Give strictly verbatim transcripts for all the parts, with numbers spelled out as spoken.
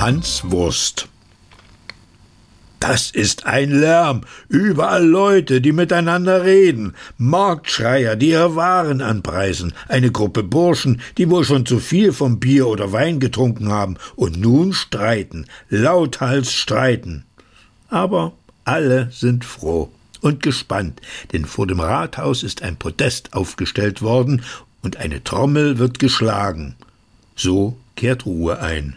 Hanswurst. Das ist ein Lärm, überall Leute, die miteinander reden, Marktschreier, die ihre Waren anpreisen, eine Gruppe Burschen, die wohl schon zu viel vom Bier oder Wein getrunken haben und nun streiten, lauthals streiten. Aber alle sind froh und gespannt, denn vor dem Rathaus ist ein Podest aufgestellt worden und eine Trommel wird geschlagen. So kehrt Ruhe ein.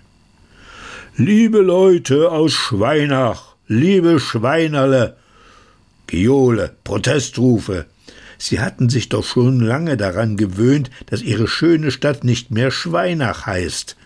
Liebe Leute aus Schweinach, liebe Schweinerle, Gejohle, Protestrufe. Sie hatten sich doch schon lange daran gewöhnt, dass ihre schöne Stadt nicht mehr Schweinach heißt.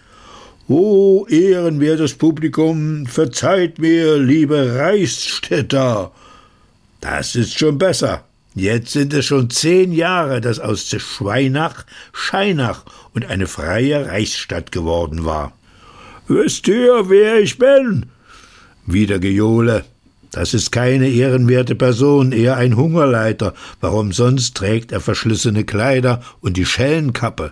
O ehrenwertes Publikum, verzeiht mir, liebe Reichsstädter. Das ist schon besser. Jetzt sind es schon zehn Jahre, dass aus Schweinach Scheinach und eine freie Reichsstadt geworden war. Wisst ihr, wer ich bin? Wieder Gejohle. Das ist keine ehrenwerte Person, eher ein Hungerleiter. Warum sonst trägt er verschlissene Kleider und die Schellenkappe?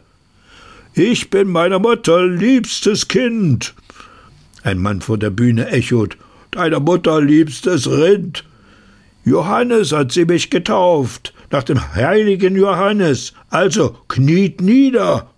Ich bin meiner Mutter liebstes Kind. Ein Mann vor der Bühne echot. Deiner Mutter liebstes Rind. Johannes hat sie mich getauft, nach dem heiligen Johannes. Also kniet nieder.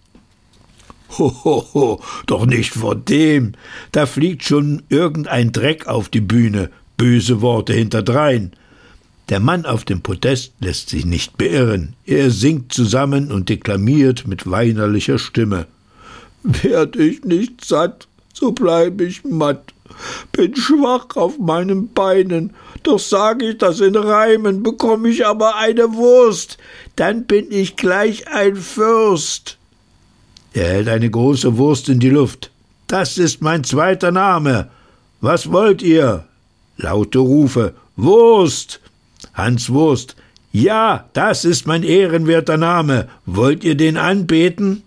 Ho, ho, ho, doch nicht vor dem. Da fliegt schon irgendein Dreck auf die Bühne, böse Worte hinterdrein. Der Mann auf dem Podest lässt sich nicht beirren. Er singt zusammen und deklamiert mit weinerlicher Stimme. Werd ich nicht satt, so bleib ich matt. Bin schwach auf meinen Beinen, doch sag ich das in Reimen, bekomm ich aber eine Wurst, dann bin ich gleich ein Fürst. Er hält eine große Wurst in die Luft. Das ist mein zweiter Name. Was wollt ihr? Laute Rufe. Wurst! Hans Wurst. Ja, das ist mein ehrenwerter Name. Wollt ihr den anbeten?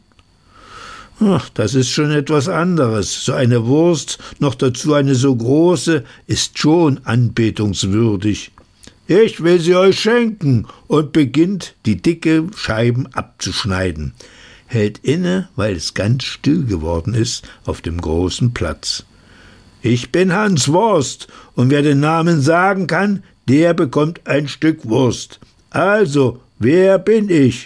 Ach, das ist schon etwas anderes. So eine Wurst, noch dazu eine so große, ist schon anbetungswürdig. Ich will sie euch schenken und beginnt, die dicke Scheiben abzuschneiden. Hält inne, weil es ganz still geworden ist auf dem großen Platz. Ich bin Hans Wurst, und wer den Namen sagen kann, der bekommt ein Stück Wurst. Also, wer bin ich?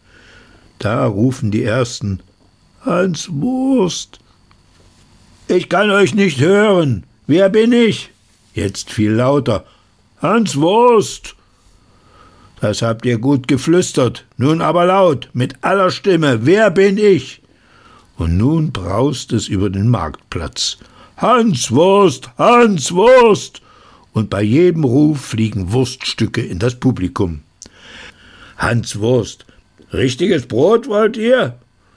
Da rufen die Ersten, Hans Wurst. Ich kann euch nicht hören. Wer bin ich? Jetzt viel lauter. Hans Wurst. Das habt ihr gut geflüstert, nun aber laut, mit aller Stimme, wer bin ich? Und nun braust es über den Marktplatz. Hans Wurst, Hans Wurst! Und bei jedem Ruf fliegen Wurststücke in das Publikum. Hans Wurst, richtiges Brot wollt ihr?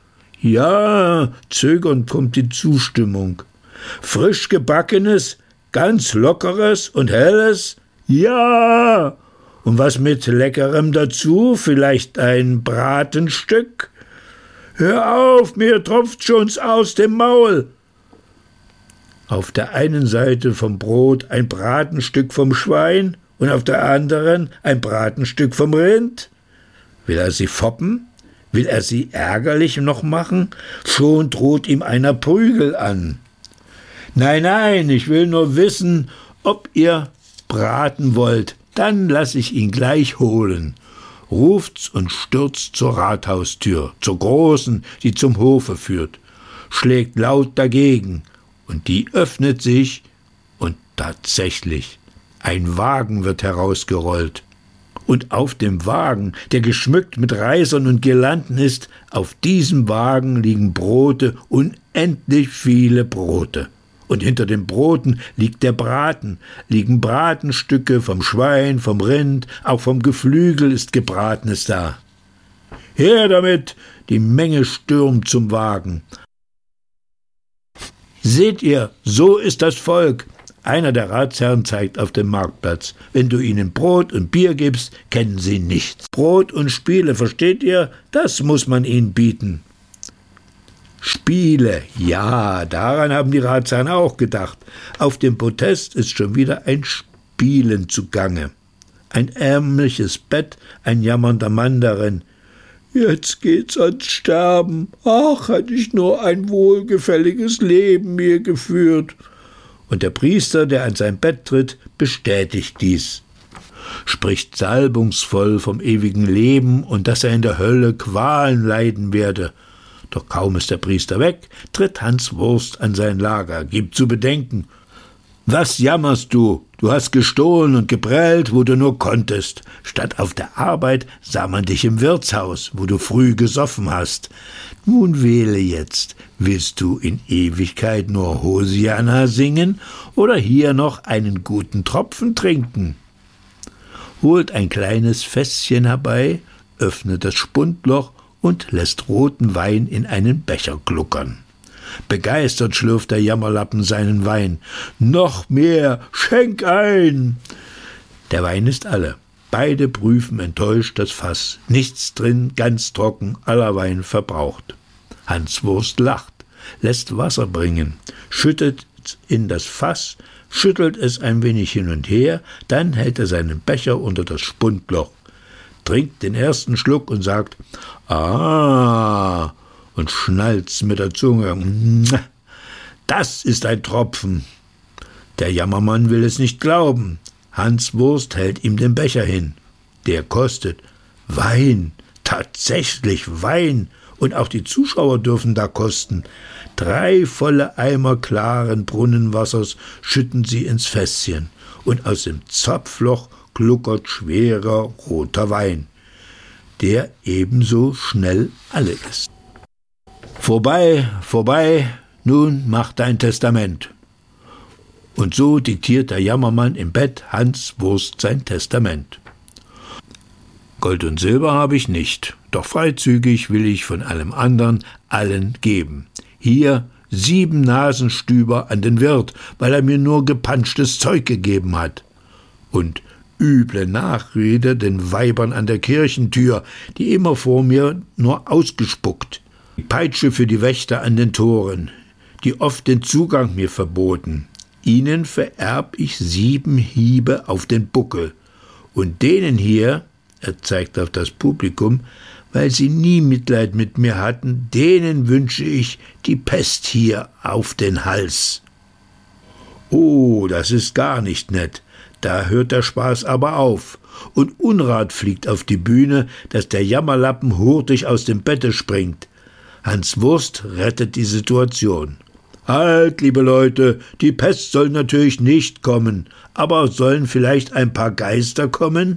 Ja, zögernd kommt die Zustimmung. Frisch gebackenes, ganz lockeres und helles? Ja! Und was mit Leckerem dazu? Vielleicht ein Bratenstück? Hör auf, mir tropft schon's aus dem Maul. Auf der einen Seite vom Brot ein Bratenstück vom Schwein und auf der anderen ein Bratenstück vom Rind. Will er sie foppen? Will er sie ärgerlich noch machen? Schon droht ihm einer Prügel an. Nein, nein, ich will nur wissen, ob ihr braten wollt. Dann lass ich ihn gleich holen, ruft's und stürzt zur Rathaustür, zur großen, die zum Hofe führt, schlägt laut dagegen, und die öffnet sich, und tatsächlich, ein Wagen wird herausgerollt. Und auf dem Wagen, der geschmückt mit Reisern und Girlanden ist, auf diesem Wagen liegen Brote, unendlich viele Brote. Und hinter den Broten liegt der Braten, liegen Bratenstücke vom Schwein, vom Rind, auch vom Geflügel ist Gebratenes da. Her damit, die Menge stürmt zum Wagen. Seht ihr, so ist das Volk. Einer der Ratsherren zeigt auf den Marktplatz. Wenn du ihnen Brot und Bier gibst, kennen sie nichts. Brot und Spiele, versteht ihr? Das muss man ihnen bieten. Spiele, ja, daran haben die Ratsherren auch gedacht. Auf dem Podest ist schon wieder ein Spielen zugange. Ein ärmliches Bett, ein jammernder Mann darin. Jetzt geht's ans Sterben. Ach, hätte ich nur ein wohlgefälliges Leben mir geführt. Und der Priester, der an sein Bett tritt, bestätigt dies, spricht salbungsvoll vom ewigen Leben und dass er in der Hölle Qualen leiden werde. Doch kaum ist der Priester weg, tritt Hans Wurst an sein Lager, gibt zu bedenken: Was jammerst du? Du hast gestohlen und geprellt, wo du nur konntest. Statt auf der Arbeit sah man dich im Wirtshaus, wo du früh gesoffen hast. Nun wähle jetzt, willst du in Ewigkeit nur Hosianna singen oder hier noch einen guten Tropfen trinken? Holt ein kleines Fässchen herbei, öffnet das Spundloch und lässt roten Wein in einen Becher gluckern. Begeistert schlürft der Jammerlappen seinen Wein. »Noch mehr, schenk ein!« Der Wein ist alle. Beide prüfen enttäuscht das Fass. Nichts drin, ganz trocken, aller Wein verbraucht. Hans Wurst lacht, lässt Wasser bringen, schüttet in das Fass, schüttelt es ein wenig hin und her, dann hält er seinen Becher unter das Spundloch, trinkt den ersten Schluck und sagt: »Ah!« und schnalzt mit der Zunge. »Das ist ein Tropfen!« Der Jammermann will es nicht glauben. Hans Wurst hält ihm den Becher hin. Der kostet Wein, tatsächlich Wein, und auch die Zuschauer dürfen da kosten. Drei volle Eimer klaren Brunnenwassers schütten sie ins Fässchen, und aus dem Zapfloch gluckert schwerer roter Wein, der ebenso schnell alle ist. »Vorbei, vorbei, nun mach dein Testament.« Und so diktiert der Jammermann im Bett Hans Wurst sein Testament. »Gold und Silber habe ich nicht, doch freizügig will ich von allem andern allen geben. Hier sieben Nasenstüber an den Wirt, weil er mir nur gepanschtes Zeug gegeben hat. Und üble Nachrede den Weibern an der Kirchentür, die immer vor mir nur ausgespuckt. Die Peitsche für die Wächter an den Toren, die oft den Zugang mir verboten. Ihnen vererb ich sieben Hiebe auf den Buckel. Und denen hier«, er zeigt auf das Publikum, »weil sie nie Mitleid mit mir hatten, denen wünsche ich die Pest hier auf den Hals.« Oh, das ist gar nicht nett. Da hört der Spaß aber auf. Und Unrat fliegt auf die Bühne, dass der Jammerlappen hurtig aus dem Bette springt. Hans Wurst rettet die Situation. »Halt, liebe Leute, die Pest soll natürlich nicht kommen, aber sollen vielleicht ein paar Geister kommen?«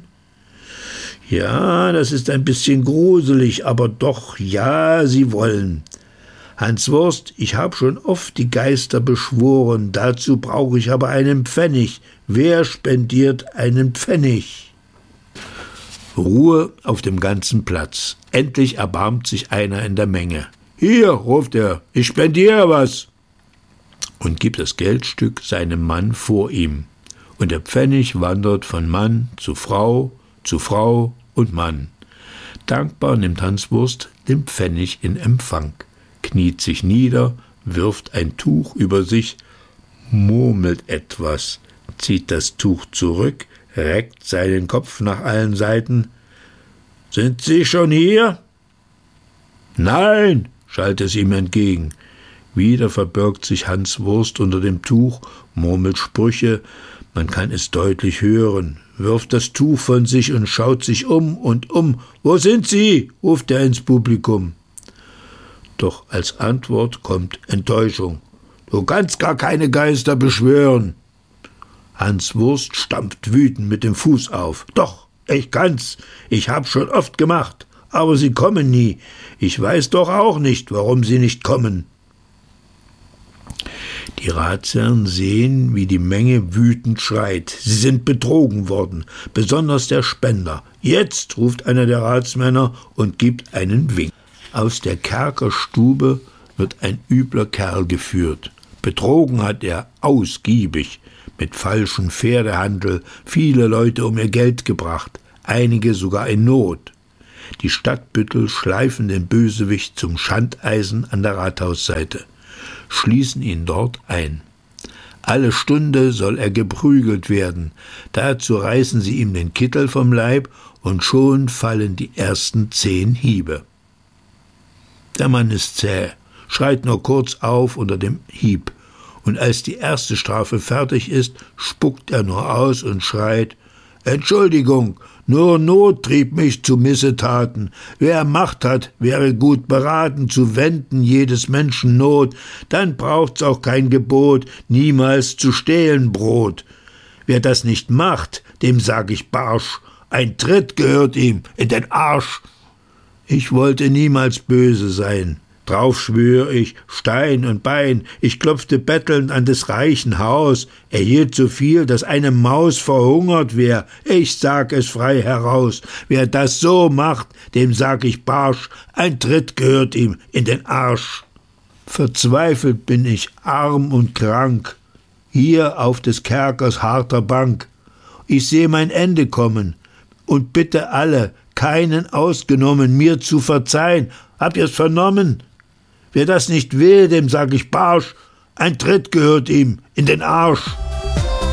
»Ja, das ist ein bisschen gruselig, aber doch, ja, sie wollen.« »Hans Wurst, ich habe schon oft die Geister beschworen, dazu brauche ich aber einen Pfennig. Wer spendiert einen Pfennig?« Ruhe auf dem ganzen Platz. Endlich erbarmt sich einer in der Menge. »Hier«, ruft er, »ich spendiere was«, und gibt das Geldstück seinem Mann vor ihm. Und der Pfennig wandert von Mann zu Frau, zu Frau und Mann. Dankbar nimmt Hans Wurst den Pfennig in Empfang, kniet sich nieder, wirft ein Tuch über sich, murmelt etwas, zieht das Tuch zurück, reckt seinen Kopf nach allen Seiten. »Sind Sie schon hier?« »Nein«, schallt es ihm entgegen. Wieder verbirgt sich Hans Wurst unter dem Tuch, murmelt Sprüche, man kann es deutlich hören, wirft das Tuch von sich und schaut sich um und um. »Wo sind Sie?« ruft er ins Publikum. Doch als Antwort kommt Enttäuschung. »Du kannst gar keine Geister beschwören.« Hans Wurst stampft wütend mit dem Fuß auf. »Doch, ich kann's, ich hab's schon oft gemacht, aber sie kommen nie. Ich weiß doch auch nicht, warum sie nicht kommen.« Die Ratsherren sehen, wie die Menge wütend schreit. Sie sind betrogen worden, besonders der Spender. »Jetzt«, ruft einer der Ratsmänner und gibt einen Wink. Aus der Kerkerstube wird ein übler Kerl geführt. Betrogen hat er ausgiebig, mit falschem Pferdehandel, viele Leute um ihr Geld gebracht, einige sogar in Not. Die Stadtbüttel schleifen den Bösewicht zum Schandeisen an der Rathausseite, schließen ihn dort ein. Alle Stunde soll er geprügelt werden. Dazu reißen sie ihm den Kittel vom Leib, und schon fallen die ersten zehn Hiebe. Der Mann ist zäh, schreit nur kurz auf unter dem Hieb, und als die erste Strafe fertig ist, spuckt er nur aus und schreit: »Entschuldigung, nur Not trieb mich zu Missetaten. Wer Macht hat, wäre gut beraten, zu wenden jedes Menschen Not. Dann braucht's auch kein Gebot, niemals zu stehlen Brot. Wer das nicht macht, dem sag ich barsch, ein Tritt gehört ihm in den Arsch.« Ich wollte niemals böse sein. Drauf schwör ich, Stein und Bein, ich klopfte bettelnd an des reichen Haus, erhielt so viel, dass eine Maus verhungert wär, ich sag es frei heraus, wer das so macht, dem sag ich barsch, ein Tritt gehört ihm in den Arsch. Verzweifelt bin ich, arm und krank, hier auf des Kerkers harter Bank. Ich seh mein Ende kommen und bitte alle, keinen ausgenommen, mir zu verzeihen. Habt ihr's vernommen? Wer das nicht will, dem sag ich barsch, ein Tritt gehört ihm in den Arsch.